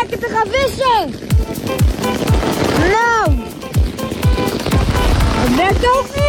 lekker te gaan vissen. Nou, dat werkt ook niet.